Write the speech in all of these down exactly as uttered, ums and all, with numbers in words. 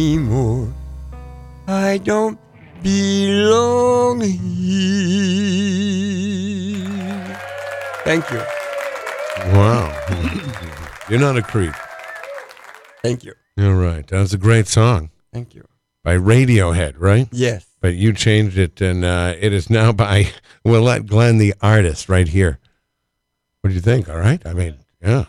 anymore. I don't belong here. Thank you. Wow. You're not a creep. Thank you. You're right. That was a great song. Thank you. By Radiohead, right? Yes. But you changed it, and uh, it is now by Willette Glenn, the artist, right here. What do you think? All right? I mean, yeah.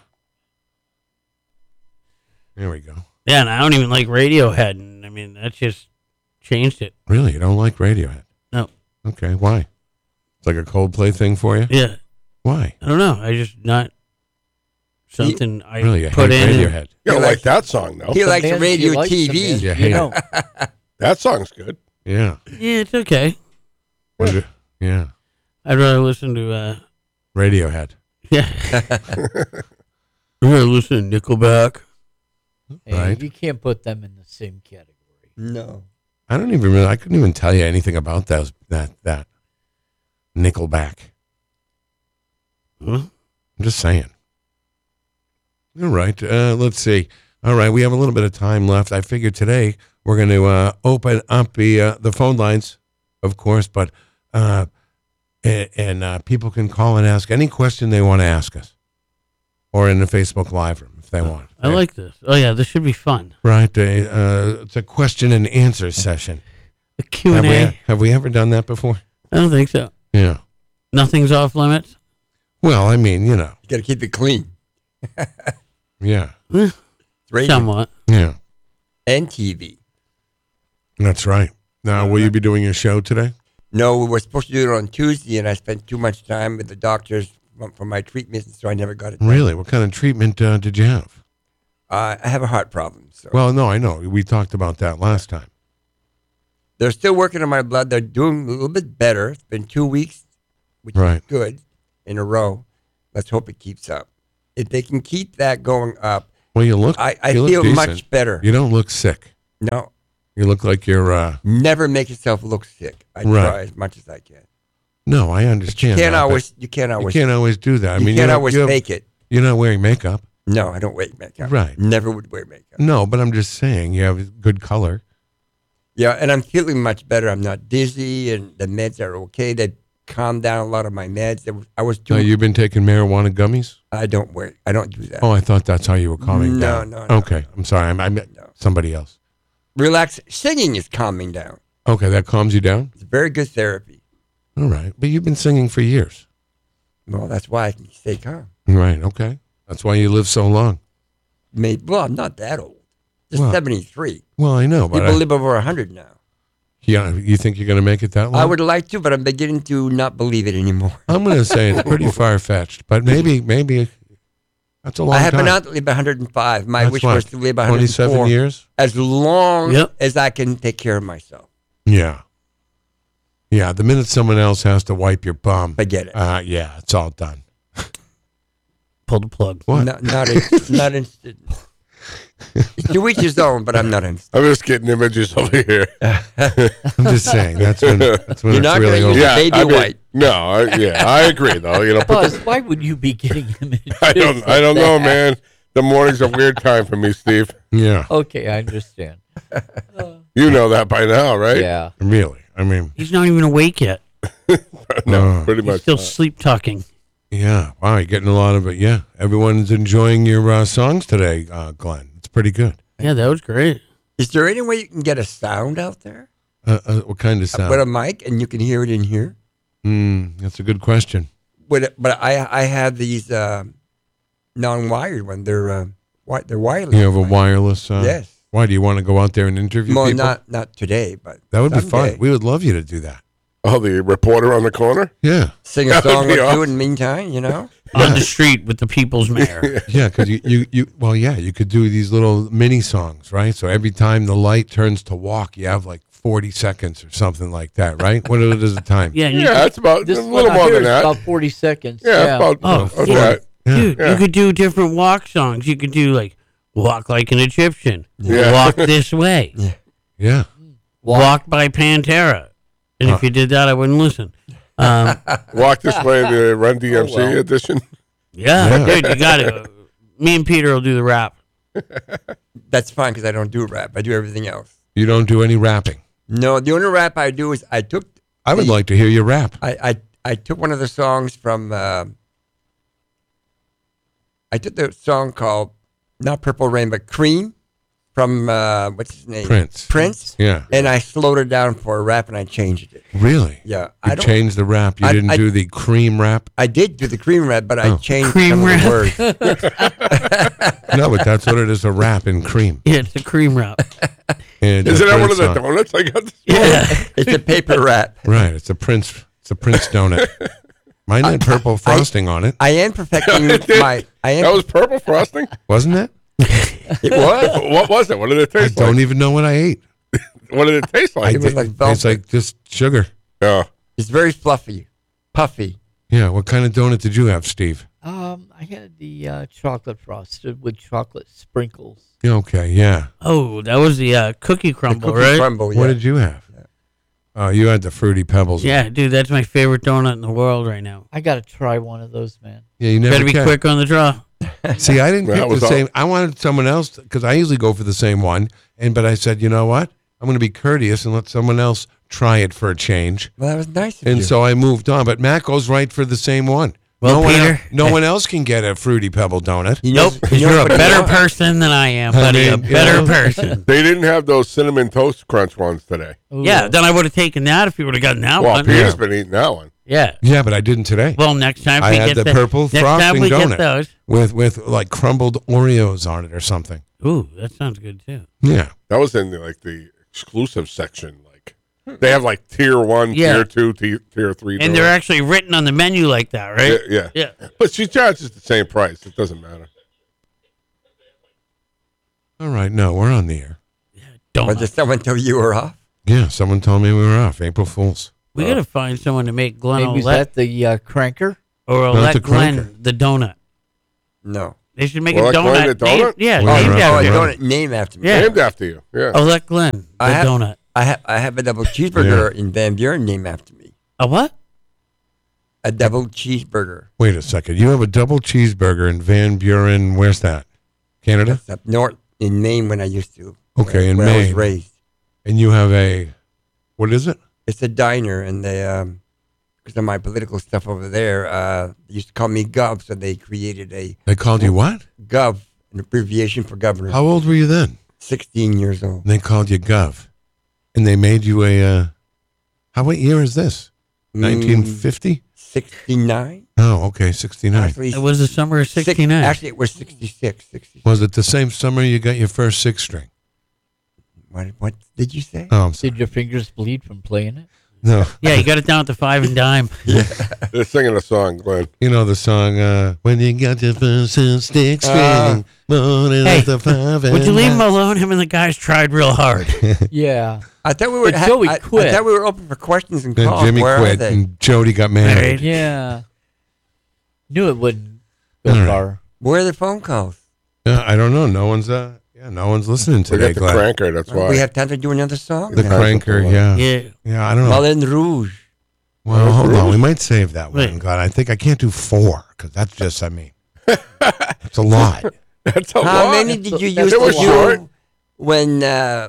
There we go. Yeah, and I don't even like Radiohead, and I mean, that just changed it. Really? You don't like Radiohead? No. Okay, why? It's like a Coldplay thing for you? Yeah. Why? I don't know. I just not something he, I really, put hate in. Radiohead. You don't like that song, though. He likes radio likes T V. You hate know. it. That song's good. Yeah. Yeah, it's okay. Yeah. yeah. I'd rather listen to, uh, Radiohead. yeah. I'd rather listen to Nickelback. Hey, Right. You can't put them in the same category. No. I don't even really, I couldn't even tell you anything about those, that, that Nickelback. Huh? I'm just saying. All right. Uh, let's see. All right. We have a little bit of time left. I figured today we're going to uh, open up the uh, the phone lines, of course, but uh, and, and uh, people can call and ask any question they want to ask us, or in the Facebook Live room if they want. I like this. Oh, yeah, this should be fun. Right. Uh, uh, it's a question and answer session. The Q Have and we, A. have we ever done that before? I don't think so. Yeah. Nothing's off limits. Well, I mean, you know. You got to keep it clean. Yeah. Eh, It's radio somewhat. Yeah. and T V. That's right. Now, will you be doing your show today? No, we were supposed to do it on Tuesday, and I spent too much time with the doctors for- for my treatment, so I never got it done. Really? What kind of treatment uh, did you have? Uh, I have a heart problem. So Well, no, I know. We talked about that last time. they're still working on my blood. They're doing a little bit better. It's been two weeks, which Right. is good, in a row. Let's hope it keeps up. If they can keep that going up, Well, you look. I, I you look feel decent. much better. You don't look sick. No, You look like you're. Uh, never make yourself look sick. I Right. try as much as I can. no, I But you understand. can't that, but always. You can't You always. can't always do that. I you mean, can't you always you have- fake it. You're not wearing makeup. No, I don't wear makeup. Right. Never would wear makeup. No, but I'm just saying you have good color. Yeah, and I'm feeling much better. I'm not dizzy, and the meds are okay. They calmed down a lot of my meds. They were- I was too. Uh, you've been taking marijuana gummies? I don't wear. I don't do that. Oh, I thought that's how you were calming No, down. no, no, Okay, I'm sorry. I, I meant No. somebody else. Relax. Singing is calming down. Okay, that calms you down? It's very good therapy. All right. But you've been singing for years. Well, that's why I can stay calm. Right, okay. That's why you live so long. Maybe. Well, I'm not that old. Just Well, seventy-three. Well, I know, but People I, live over one hundred now. yeah, you think you're going to make it that long? I would like to, but I'm beginning to not believe it anymore. I'm going to say it's pretty far-fetched, but maybe, maybe that's a long I have time. been out to live one hundred five. My That's wish what, was to live one hundred twenty-seven four. years? As long Yep. as I can take care of myself. Yeah. Yeah, the minute someone else has to wipe your bum, Forget it. uh, yeah, it's all done. Pull the plug. What? Not, not, in, not interested. To each his own, but I'm not interested. I'm just getting images over here. I'm just saying, that's when, that's when You're it's not really gonna over. use Yeah, baby I mean, white. No, I, yeah, I agree though. You know, put Buzz, the, why would you be getting him? I don't, I don't know, man. The morning's a weird time for me, Steve. Yeah, Okay, I understand. You know that by now, right? Yeah. really. I mean, He's not even awake yet. No, Uh, pretty He's much. still not. sleep talking. yeah. Wow, you're getting a lot of it. Yeah, everyone's enjoying your uh, songs today, uh, Glenn. It's pretty good. Yeah, that was great. Is there any way you can get a sound out there? Uh, uh, what kind of sound? With a mic and you can hear it in here? Mm, that's a good question. But, but I I have these uh, non-wired ones. They're, uh, wi- they're wireless. You have a wireless. Uh, Yes. Why do you want to go out there and interview Well, people? not, not today, but that would be someday. fun. We would love you to do that. Oh, the reporter on the corner. Yeah, Sing a That would song be or two awesome. in the meantime, you know? On the street with the people's mayor. yeah. Because you, you, you, well, yeah, you could do these little mini songs, right? So every time the light turns to walk, you have like forty seconds or something like that, right? What is the time? Yeah, and you- Yeah, that's about This a one little out more here than is that. about forty seconds. Yeah, about Oh, about yeah. that. Yeah. dude, Yeah. you could do different walk songs. You could do like Walk Like an Egyptian, Yeah. Walk This Way, Yeah. Walk by Pantera. And if you did that, I wouldn't listen. Um, Walk this way, the Run D M C Oh, well. edition. yeah, Yeah. dude, you got it. Me and Peter will do the rap. That's fine because I don't do rap. I do everything else. You don't do any rapping. No, the only rap I do is I took. I would the- like to hear you rap. I, I I took one of the songs from. Uh, I took the song called not Purple Rain but Cream from uh, what's his name Prince. Prince. Yeah. And I slowed it down for a rap and I changed it. Really? Yeah, You I don't. changed the rap. You I- didn't I- do the cream rap. I did do the cream rap, but Oh. I changed Cream some rap. of the words. No, but that's what it is, a rap in cream. Yeah, it's a cream wrap. And Isn't a that one of Prince the song. donuts I got? This Yeah. It's a paper wrap. Right, it's a Prince it's a Prince donut. Mine had purple frosting on it, I am perfecting my. I am. That was purple frosting? wasn't it? it was. What was it? What did it I taste don't like? even know what I ate. What did it taste like? It was like velvet. It's like just sugar. Yeah. It's very fluffy, puffy. Yeah, what kind of donut did you have, Steve? Um, I had the uh, chocolate frosted with chocolate sprinkles. Yeah, okay, yeah. Oh, that was the uh, cookie The crumble, cookie right? crumble. Yeah. What did you have? Oh, you had the fruity pebbles. Yeah, dude, that's my favorite donut in the world right now. I got to try one of those, man. Yeah, you never Better be can. quick on the draw. See, I didn't That pick the was all- same. I wanted someone else because I usually go for the same one. And but I said, you know what? I'm going to be courteous and let someone else try it for a change. Well, that was nice of And you. so I moved on. But Matt goes right for the same one. Well, no one Peter- el- no one else can get a fruity pebble donut. He Nope, knows- he 'cause knows you're a what he better wants. person than I am, I buddy. a mean, you better know. person. They didn't have those cinnamon toast crunch ones today. Ooh. Yeah, then I would have taken that if you would have gotten that Well, one. Peter's been eating that one. Yeah. Yeah, but I didn't today. Well, next time I we had get the the purple next time frosting we donut. get those. with with like crumbled Oreos on it or something. Ooh, that sounds good too. Yeah. That was in the, like the exclusive section. Like they have like tier one, Yeah. tier two, tier, tier three. And they're donuts. actually written on the menu like that, yeah, right? yeah, Yeah. But she charges the same price. It doesn't matter. All right. No, we're on the air. Or Donut. did someone tell you were off? Yeah. Someone told me we were off. April Fools. We gotta find someone to make Glenn Maybe is let that the uh, cranker? or Not let the Glenn cranker. the donut. No. They should make Well, a let Glenn donut. the named- donut? yeah, Well, named right, Oh, after I yeah. him. don't name after me. Yeah. Named after you. Yeah. Oh, let Glenn the I have, donut. I have I have a double cheeseburger in Van Buren named after me. A what? A double cheeseburger. Wait a second. You have a double cheeseburger in Van Buren. Where's that? Canada? That's up north in Maine when I used to. Okay, in when I was Maine. raised. And you have a, what is it? It's a diner, and they um, because of my political stuff over there, uh, they used to call me Gov, so they created a They called you what? Gov, an abbreviation for governor. How old were you then? Sixteen years old. And they called you Gov. And they made you a, uh, how, what year is this? nineteen fifty? Sixty-nine. Oh, okay, sixty-nine. Actually, It was the summer of six- sixty-nine. Actually, it was sixty-six. sixty-six. Was it the same summer you got your first six string? What, what did you say? Oh, I'm sorry. Did your fingers bleed from playing it? No. yeah, you got it down at the five and dime. They're singing a song, Glenn. You know the song, uh, When You Got Your First Six String, Ah. morning Hey, after five Would you and leave him nine. alone? Him and the guys tried real hard. Yeah. I thought we were. But Joey I, I quit. thought we were open for questions and Then calls. Jimmy Where quit are they? and Jody got married. Married. Yeah. Knew it wouldn't go All right. far. Where are the phone calls? Uh, I don't know. No one's, uh, yeah, no one's listening We today, got the Glenn. cranker. That's why. We have time to do another song. The now. cranker, yeah. yeah. Yeah. I don't know. Moulin Rouge. Well, hold on. We might save that one, Wait. Glenn. I think I can't do four because that's just, I mean, it's a lot. That's a How lot. many did you That's use a to lot. Short. do when uh,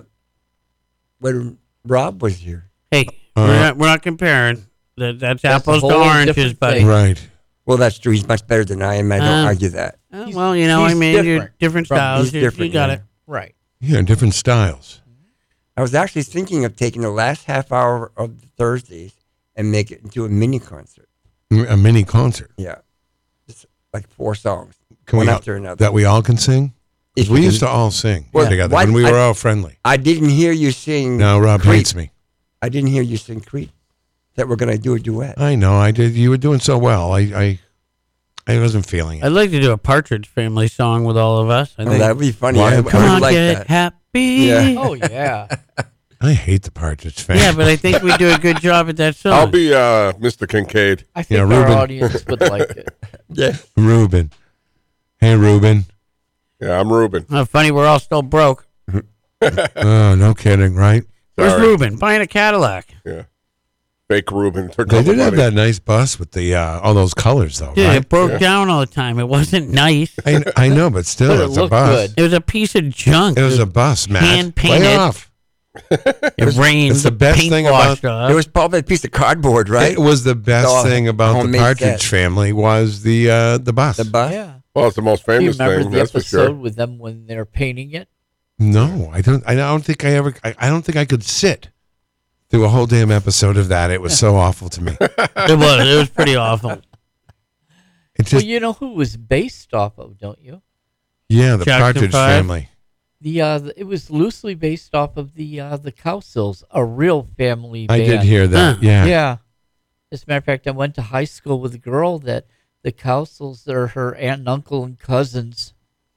when Rob was here? Hey, Uh, we're, not, we're not comparing. That, that's, That's a apples to whole oranges, different buddy. thing. Right. Well, that's true. He's much better than I am. I don't Uh, argue that. Oh, He's- well, you know, I he's mean, you're different different from- styles. He's You, different. you got yeah. it. Right. Yeah, different styles. I was actually thinking of taking the last half hour of the Thursdays and make it into a mini concert. A mini concert. Yeah, just like four songs, Can one we, after another. that we all can sing? 'Cause If we you used can- to all sing Well, together why- when we I- were all friendly. I didn't hear you sing. Now Rob Creep. hates me. I didn't hear you sing Creep. That we're gonna do a duet. I know. I did. You were doing so well. I, I, I wasn't feeling it. I'd like to do a Partridge Family song with all of us. I Oh, think. that'd be funny. Why? I, I Come would Come on, like get that. happy. Yeah. Oh, yeah. I hate the Partridge fan. Yeah, but I think we do a good job at that song. I'll be uh, Mister Kincaid. I think Yeah, our Ruben. audience would like it. Yeah. Ruben. Hey, Ruben. Yeah, I'm Ruben. Oh, funny, we're all still broke. Oh, no kidding, right? Where's Sorry. Ruben? Buying a Cadillac. Yeah. fake Reuben. Took They all the did have money. that nice bus with the uh, all those colors, though, Dude, right? it broke Yeah. down all the time. It wasn't nice. I, I know, but still, But it it's a looked bus. good. It was a piece of junk. It was a bus, Matt. hand Play painted. off. It rained. it's the best paint thing washed about- off. It was probably a piece of cardboard, right? It was the best Oh, thing about the homemade Partridge set. Family was the uh, the bus. the bus. Yeah. Well, it's the most Do you famous remember thing, the that's for episode sure. with them when they're painting it? No, I don't. I don't think I ever. I, I don't think I could sit through a whole damn episode of that. It was so awful to me. It was. It was pretty awful. It Well, just you know who it was based off of, don't you? yeah, the Jackson Partridge Five? Family. The uh, the- it was loosely based off of the uh, the Cowsills, a real family I band. did hear that. Huh. Yeah. Yeah. As a matter of fact, I went to high school with a girl that the Cowsills are her aunt and uncle and cousins.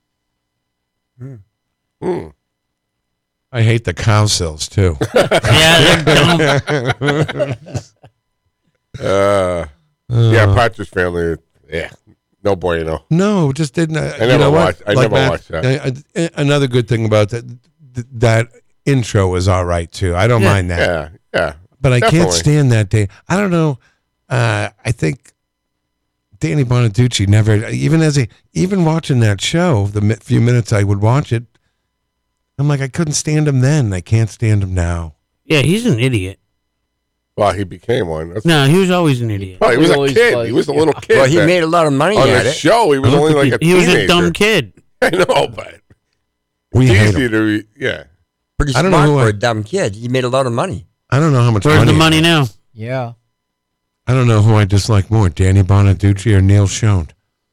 Hmm. I hate the Cowsills too. Yeah, they're dumb. Uh, yeah, Partridge Family. Yeah, no bueno. No, just didn't. Uh, I you never know what? watched- I never watched that. uh, uh, another good thing about that, th- that intro was all right too. I don't Yeah. mind that. Yeah, yeah. But I can't Definitely. stand that day. I don't know. Uh, I think Danny Bonaducci never, even as a, even watching that show, the mi- few minutes I would watch it, I'm like, I couldn't stand him then. I can't stand him now. Yeah, he's an idiot. Well, he became one. That's, No, he was always an idiot. oh, he was He a always kid. was, He was a yeah. little kid. Well, he that- made a lot of money on at the it. show. He was only like a He was teenager. a dumb kid. I know, but We it's hate easy him. to, yeah. Pretty I don't smart know who for I- a dumb kid. He made a lot of money. I don't know how much Where's money. the money now? Yeah. I don't know who I dislike more, Danny Bonaducci or Neil Schon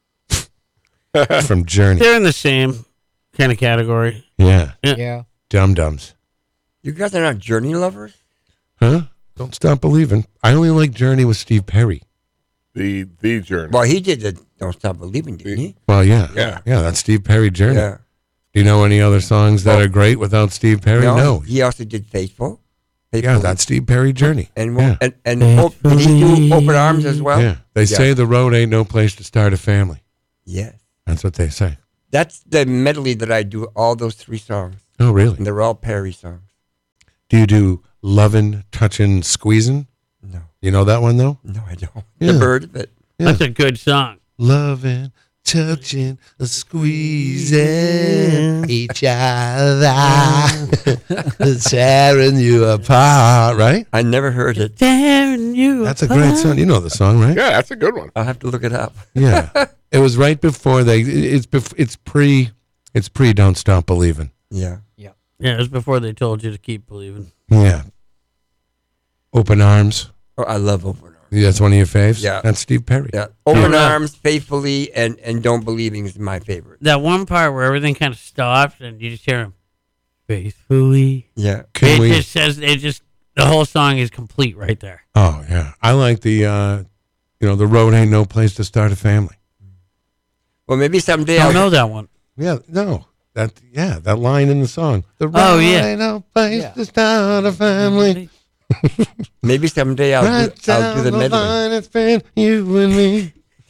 from Journey. They're in the same kind of category. Yeah, Yeah. Yeah. Dum Dums. You guys are not Journey lovers? Huh? Don't stop believing. I only like Journey with Steve Perry. The the journey. Well, he did the Don't Stop Believing, didn't he? Well, yeah, Yeah. yeah. That's Steve Perry Journey. Yeah. Do you know any other songs that Oh. are great without Steve Perry? No. He also did Faithful. Yeah, Faithful. that's Steve Perry Journey. And yeah. and, and op- did he do Open Arms as well? yeah. They say the road ain't no place to start a family. Yes. That's what they say. That's the medley that I do, all those three songs. Oh, really? And they're all Perry songs. Do you do lovin', touchin', squeezin'? No. You know that one though? No, I don't. Yeah. Never heard of it. Yeah. That's a good song. Loving, touching, squeezing each other, tearing you apart. Right? I never heard it. Tearing you That's a great song. You know the song, right? Yeah, that's a good one. I'll have to look it up. Yeah. It was right before they. It's bef- it's pre. It's pre. Don't Stop Believing. Yeah. Yeah, it was before they told you to keep believing. Yeah. Open Arms. Oh, I love Open Arms. That's one of your faves. Yeah. That's Steve Perry. Yeah. Open Yeah. Arms, Faithfully, and, and Don't Believing is my favorite. That one part where everything kind of stops and you just hear him faithfully. Yeah. Can it we? just says it just the whole song is complete right there. Oh yeah. I like the. uh You know, the road ain't no place to start a family. Well, maybe someday I I'll don't know that one. Yeah. No. That. Yeah. That line in the song. The road Oh, yeah. ain't no place Yeah. to start a family. maybe someday I'll do, Right I'll do the down medley. line, it's been you and me.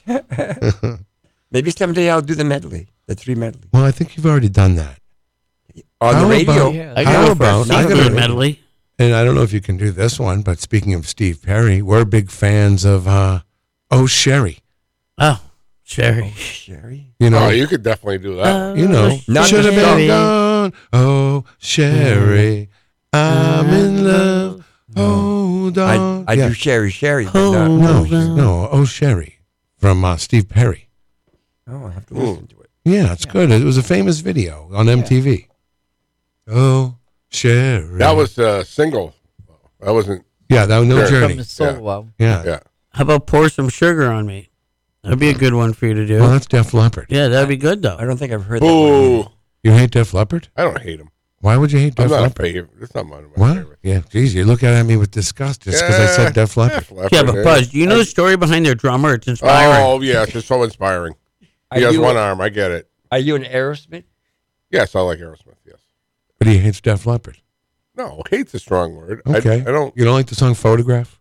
Maybe someday I'll do the medley, the three medley Well, I think you've already done that. on How the radio. about- Yeah. I How got about- I I got gotta- a medley. And I don't know if you can do this one, but speaking of Steve Perry, we're big fans of uh, Oh Sherry. Oh, Sherry. Sherry. You know, Oh, you could definitely do that. you know, Not should have Sherry. been gone. Oh Sherry, I'm in love. Hold I, on. I Yeah. do Sherry, Sherry. But Oh. not, No, no, Oh Sherry from uh, Steve Perry. oh, I'll have to listen to it. Yeah, it's good. It was a famous video on M T V. Oh Sherry. That was a single. That wasn't. yeah, that was No Sure. From Journey. the solo album. Yeah. Yeah. How about pour some sugar on me? That'd be a good one for you to do. Well, that's Def Leppard. Yeah, that'd be good though. I don't think I've heard that one. Ooh, You hate Def Leppard? I don't hate him. Why would you hate I'm Def not a Leppard? favorite. It's not one of my What? favorites. Yeah, geez, you're looking at me with disgust just because I said Def Leppard. Def Leppard, Yeah, but Buzz, do you know the story behind their drummer? It's inspiring. Oh, yeah, it's just so inspiring. Are He has you, one arm. I get it. are you an Aerosmith? Yes, I like Aerosmith. Yes. But he hates Def Leppard. No, hate's a strong word. I- Okay. I, don't. You don't like the song Photograph?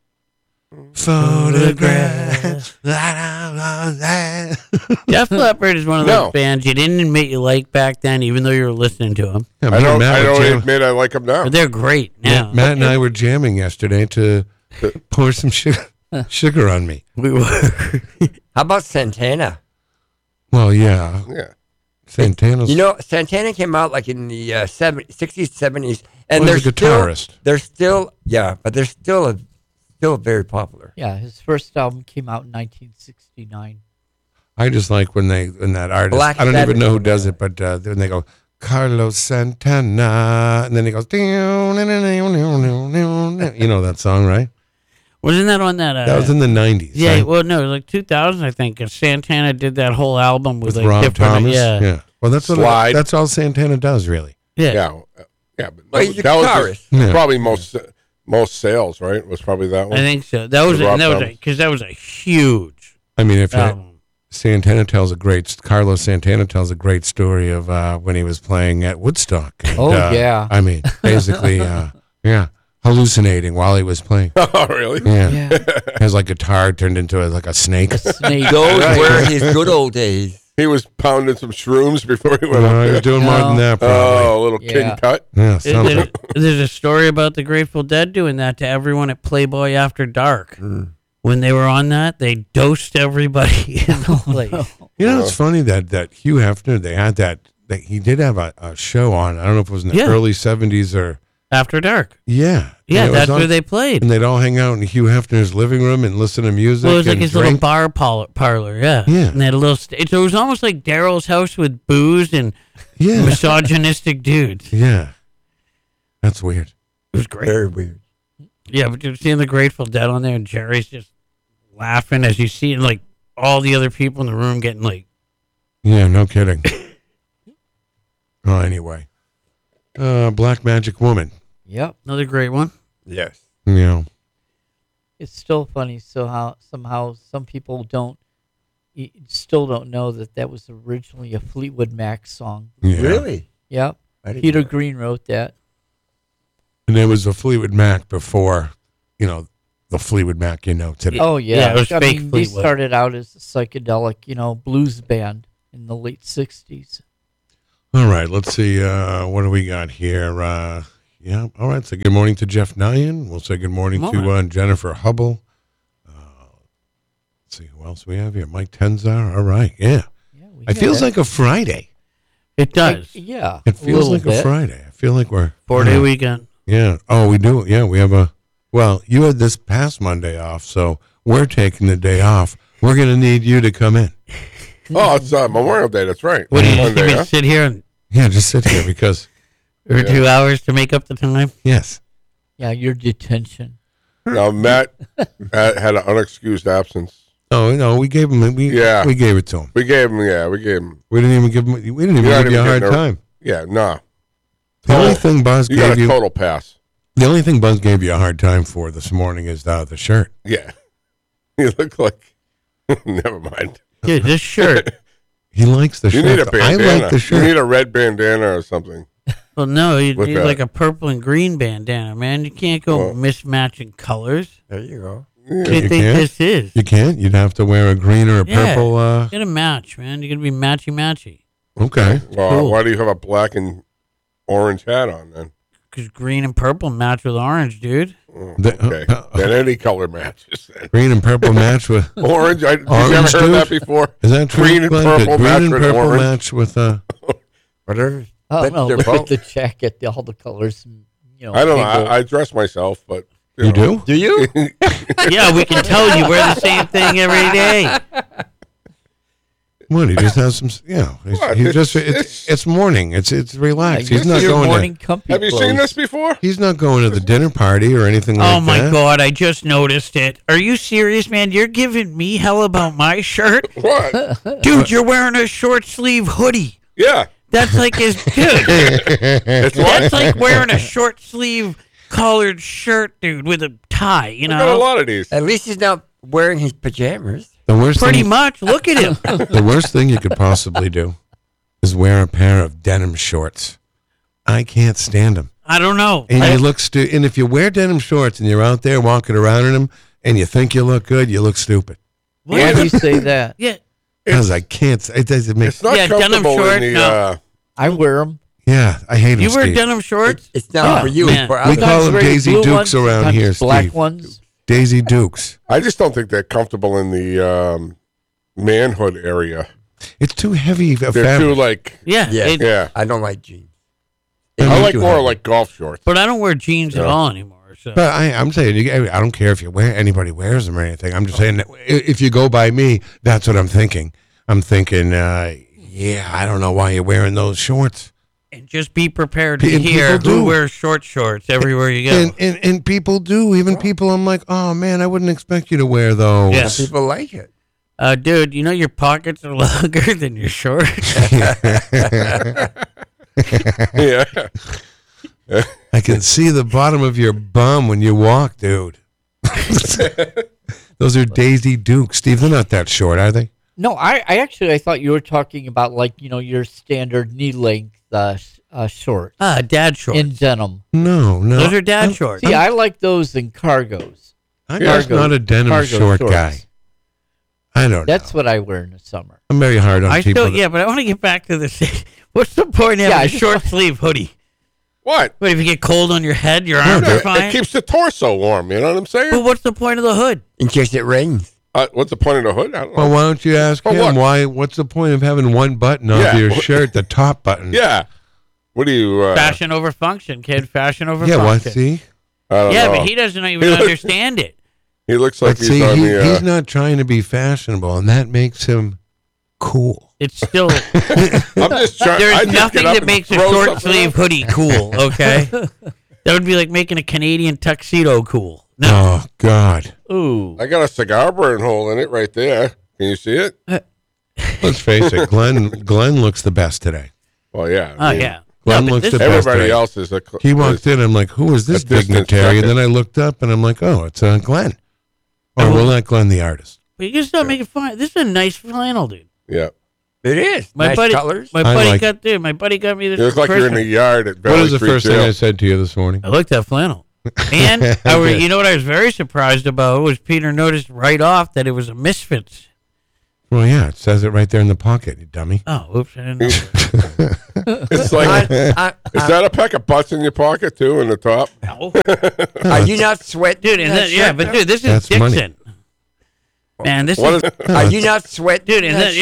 Photograph. Def Leppard is one of those No. bands you didn't admit you liked back then, even though you were listening to them. Yeah, I me and don't. Matt I were don't jam- admit I like him now. But they're great now. Matt and I were jamming yesterday to Pour some sugar, sugar on me. We were. How about Santana? Well, yeah. Yeah. Santana's. You know, Santana came out like in the uh, seventies, sixties, seventies, and Well, they're he's a still, guitarist. they're still, yeah, but they're still a, still very popular. Yeah, his first album came out in nineteen sixty-nine. I just like when they when that artist. Black I don't even Sabbath. know who does it, but uh, when they go Carlos Santana, and then he goes. You know that song, right? Wasn't that on that? Uh, That was in the nineties. yeah, right? well, no, it was like two thousand, I think. 'Cause Santana did that whole album with, with like Rob different. Thomas. Yeah, yeah, Well, that's what Slide. that's all Santana does, really. yeah. Yeah. uh, Yeah. But Well, that, he's a that was guitarist. his- Yeah. probably most most sales, right? Was probably that one. I think so. That was With and that Rob was because that was a huge I mean, if you, album. Santana tells a great Carlos Santana tells a great story of uh, when he was playing at Woodstock. And, Oh, uh, yeah. I mean, basically, uh, yeah, hallucinating while he was playing. Oh, really? Yeah, Yeah, his like guitar turned into a, like a snake. a snake. Those Right. were his good old days. He was pounding some shrooms before he went No, up he there. was doing more than that, probably. Oh, a little king Yeah. cut. Yeah, There- something. there- There's a story about the Grateful Dead doing that to everyone at Playboy After Dark. When they were on that, they dosed everybody in the place. You know, it's funny that that Hugh Hefner, they had that. That he did have a, a show on. I don't know if it was in the Yeah. early seventies or After Dark. yeah, Yeah, And it was that's on- where they played. And they'd all hang out in Hugh Hefner's living room and listen to music. Well, it was like and his little drink. bar parlor, parlor yeah. Yeah. And they had a little. St- it was almost like Daryl's house with booze and Yeah, misogynistic dudes. yeah. That's weird. It was great. Very weird. Yeah, but you're seeing the Grateful Dead on there, and Jerry's just laughing as you see like all the other people in the room getting like. Yeah, no kidding. Oh, anyway, uh, Black Magic Woman. Yep. Another great one. Yes. You know, It's still funny. So how somehow some people don't, y- still don't know that that was originally a Fleetwood Mac song. yeah. Really? Yep. I didn't Peter know. Green wrote that. And there was a Fleetwood Mac before, you know, the Fleetwood Mac you know today. Oh yeah, Yeah, it was I fake mean, they Fleetwood. started out as a psychedelic, you know, blues band in the late sixties. All right, let's see. Uh, what do we got here? Uh, yeah, all right. So good morning to Jeff Nyan. We'll say good morning Good to morning. uh, Jennifer Hubble. Uh, let's see who else we have here. Mike Tenzar. All right, yeah. Yeah, we It got feels that. like a Friday. It Like, does. yeah, It feels little like bit. a Friday. I feel like we're Four day yeah. weekend. Yeah. Oh, we do. Yeah, we have a. Well, you had this past Monday off, so we're taking the day off. We're going to need you to come in. Oh, it's uh, Memorial Day. That's right. What do you Monday, you mean, huh? sit here and, Yeah, just sit here because for two hours to make up the time? yes. Yeah, your detention. Now, Matt had, had an unexcused absence. Oh no, we gave him. We Yeah. we gave it to him. We gave him, yeah, we gave him. We didn't even give him. We didn't even You're not give you a even hard getting a- time. Yeah, no. The only thing Buzz You got gave a you. total pass. The only thing Buzz gave you a hard time for this morning is uh, the shirt. Yeah. You look like. Never mind. Dude, this shirt. He likes the You shirt. need a I bandana. like the You shirt. need a red bandana or something. Well, no, you With need that. like a purple and green bandana, man. You can't go Well- mismatching colors. There you go. Yeah. What do you you think can't? this is? You can't. You'd have to wear a green or a Yeah. purple. Uh, Get a match, man. You're gonna be matchy matchy. okay. Well, Cool. why do you have a black and orange hat on then? Because green and purple match with orange, dude. Oh, The- okay. uh, uh, then any color matches. Then. Green and purple match with. Orange. I, did you Orange, ever heard dude? that before? Is that true? Green and Glenn? purple Did green match and with purple orange? match with. Uh, Whatever. Oh But no, they're look both- at the jacket, the, all the colors. You know, I don't know. mingle. I, I dress myself, but you know. do? Do you? Yeah, we can tell you wear the same thing every day. What? He just has some. Yeah. He's, What? he It's- just. It's, it's- it's morning. It's it's Yeah, relaxed. you're He's not your going morning to. comfy Have you seen clothes. this before? He's not going to the dinner party or anything like Oh my that. god, I just noticed it. Are you serious, man? You're giving me hell about my shirt? What? Dude, you're wearing a short sleeve hoodie. Yeah. That's like as dude. It's what? That's like wearing a short sleeve collared shirt, dude, with a tie, you I got a know? lot of these. At least he's not wearing his pajamas. The worst Pretty thing. much. Look at him. The worst thing you could possibly do is wear a pair of denim shorts. I can't stand them. I don't know. And I- you look stu- And if you wear denim shorts and you're out there walking around in them and you think you look good, you look stupid. what Why is do you it? say that? Yeah. Because I can't. It doesn't make. It's not Yeah, denim comfortable short, in the. no. Uh, I wear them. Yeah, I hate them. You wear Steve. denim shorts? It's not Yeah, for you. man. It's for We others. call them Daisy Dukes around here, Black Steve. ones. Daisy Dukes. I just don't think they're comfortable in the um, manhood area. It's too heavy. They're fabric. too like. Yeah, Yeah. it- Yeah, I don't like jeans. I like too more heavy. like golf shorts. but I don't wear jeans at Yeah. all anymore. So. But I, I'm saying, you, I don't care if you wear anybody wears them or anything. I'm just saying that i- if you go by me, that's what I'm thinking. I'm thinking, uh, yeah, I don't know why you're wearing those shorts. And just be prepared to And hear people who do. wears short shorts everywhere you go. And, and and people do. Even people, I'm like, oh man, I wouldn't expect you to wear those. Yeah. Some people like it. Uh, dude, you know your pockets are longer than your shorts. Yeah, I can see the bottom of your bum when you walk, dude. Those are Daisy Dukes, Steve. They're not that short, are they? No, I, I actually I thought you were talking about like you know your standard knee length uh, sh- uh, shorts Ah, dad shorts. in denim. No, no. Those are dad shorts. See, I like those in cargos. I'm Yeah. just not a denim Cargo short shorts. guy. I don't That's know. what I wear in the summer. I'm very hard on I people. still, that- yeah, but I want to get back to this. What's the point of Yeah, having I a just short want- sleeve hoodie? what? What if you get cold on your head, your arms Yeah, are fine? it keeps the torso warm. You know what I'm saying? But what's the point of the hood? In case it rains. Uh, what's the point of the hood? I don't know. Well, why don't you ask For him what? why? What's the point of having one button on Yeah. your shirt, the top button? Yeah. What do you? Uh, Fashion over function, kid. Fashion over Yeah, what? function. See, I don't Yeah, know. but he doesn't even He looks- understand it. He looks like but he's see, on he, the. Uh, he's not trying to be fashionable, and that makes him cool. It's still I'm just trying. I there's just nothing get up that and makes a throw short something sleeve up. hoodie cool. Okay, that would be like making a Canadian tuxedo cool. No, Oh God! Ooh, I got a cigar burn hole in it right there. Can you see it? Let's face it, Glenn. Glenn looks the best today. Well, yeah. oh I mean, yeah. Glenn No, but looks this- the best. Everybody today. else is a. cl- He walked is- in. I'm like, who is this a distant dignitary? And second. then I looked up, and I'm like, oh, it's uh, Glenn. Or well, not Glenn the artist. But you can still make it fun. This is a nice flannel, dude. Yeah. It is. My nice buddy, colors. my I buddy like- got dude. My buddy got me this. You look for like you're in the Christmas. yard at Valley What is the Street first Jail. thing I said to you this morning? I looked at flannel, and I was, you know what I was very surprised about was Peter noticed right off that it was a Misfits. Well, yeah, it says it right there in the pocket, you dummy. Oh, oops, I didn't know. that. It's like, I, I, is that a pack of butts in your pocket too, in the top? No. are you not sweating? Dude, and that then, yeah, shirt, but though? dude, this is That's money. Dixon. Man, this What is is? Are you not sweating? dude, and that then,